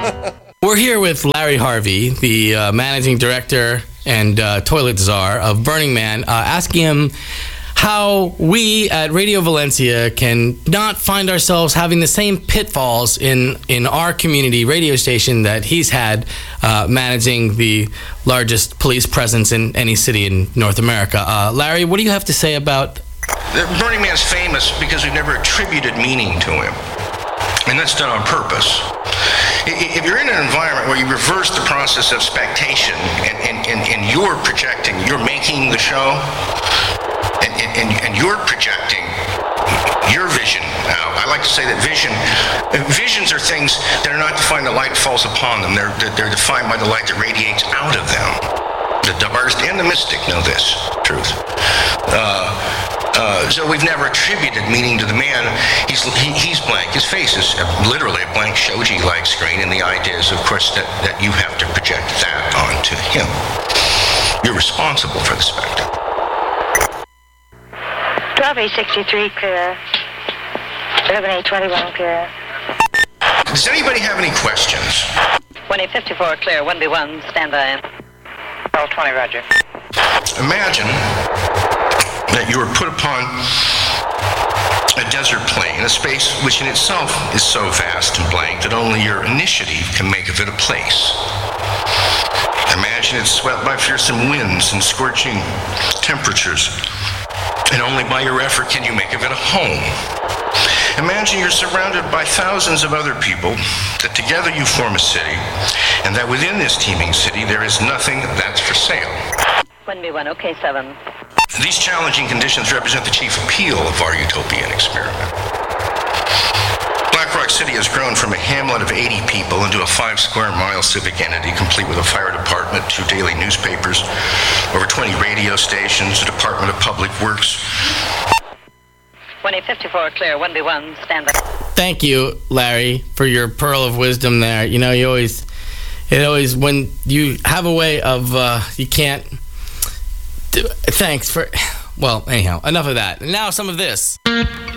We're here with Larry Harvey, the managing director and toilet czar of Burning Man, asking him how we at Radio Valencia can not find ourselves having the same pitfalls in our community radio station that he's had managing the largest police presence in any city in North America. Larry, what do you have to say about... Burning Man's famous because we've never attributed meaning to him. And that's done on purpose. If you're in an environment where you reverse the process of spectation and you're projecting, you're making the show, and you're projecting your vision. Now, I like to say that visions are things that are not defined by the light that falls upon them. They're defined by the light that radiates out of them. The artist and the mystic know this truth. So we've never attributed meaning to the man. He's blank. His face is literally a blank shoji-like screen, and the idea is, of course, that you have to project that onto him. You're responsible for the spectacle. 12-863 clear. 11-821 clear. Does anybody have any questions? 1-854 clear. 1B1 standby. 12-20 roger. Imagine that you were put upon a desert plain, a space which in itself is so vast and blank that only your initiative can make of it a place. Imagine it's swept by fearsome winds and scorching temperatures, and only by your effort can you make of it a home. Imagine you're surrounded by thousands of other people, that together you form a city, and that within this teeming city there is nothing that's for sale. 1B1, okay, 7. These challenging conditions represent the chief appeal of our utopian experiment. Black Rock City has grown from a hamlet of 80 people into a 5-square-mile civic entity, complete with a fire department, 2 daily newspapers, over 20 radio stations, a Department of Public Works. 1-854 clear. 1B1 standby. Thank you, Larry, for your pearl of wisdom there. You know, it always, when you have a way of, you can't... Thanks for... Well, anyhow, enough of that. Now some of this.